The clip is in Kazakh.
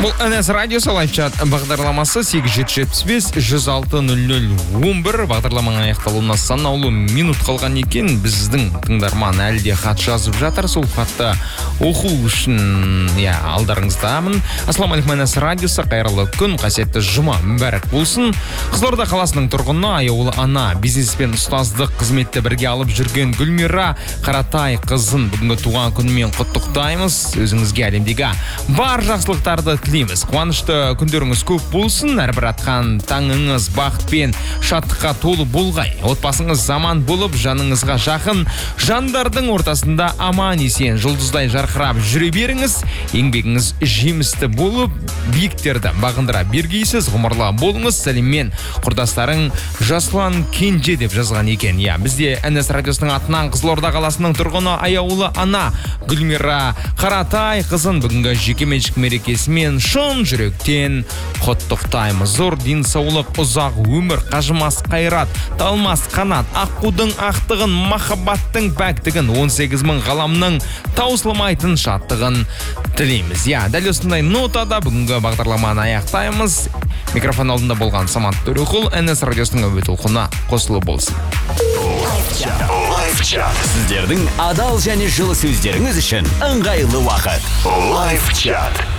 Бұл НС радиосы лайфчат бағдарламасы 8-775-106-00-11 бағдарламаның аяқталуына санаулы минут қалған екен. Біздің тыңдарман әлде хат жазып жатыр. Сол хатты оқу үшін алдарыңыздамын. Ассалаумағалейкум, НС радиосы, қайырлы күн, қасиетті жұма мүбәрәк болсын. Қызылорда қаласының тұрғыны, аяулы ана, бизнеспен ұстаздық қызметті бірге алып жүрген Гүлмира Қаратай қызын бүгінгі туған күнімен құттықтаймыз. Өзіңізге әлемдегі бар жақсылықтарды тілейміз. Қуанышты күндеріңіз көп болсын. Әрбір атқан таңыңыз бақыт пен шаттыққа толы болғай. Отбасыңыз заман болып, жаныңызға жақын жандардың ортасында аман есен жұлдыздай жарқырап жүре беріңіз. Еңбегіңіз жемісті болып, биіктерді бағындыра бергейсіз. Ғұмырлы болыңыз. Сәлеммен құрдастарың Жаслан Кенже деп жазған екен. Бізде НС радиосының атынан Қызылорда қаласының тұрғыны аяулы ана Гүлмира Қаратай қызын бүгінгі жекеменшік мерекесімен шын жүректен құттықтаймыз. Зор денсаулық, ұзақ өмір, қажымас қайрат, талмас қанат, аққудың ақтығын, махаббаттың пәктігін, 18 мың ғаламның таусылмайтын шаттығын тілейміз. Дәл осындай нотада бүгінгі бағдарламаны аяқтаймыз. Микрофон алдында болған Самат Төреқұл, НС радиосының әуе толқынына қосылы болсын. Лайфчат. Сіздердің адал және жылы сөздеріңіз үшін ыңғайлы уақыт. Лайфчат.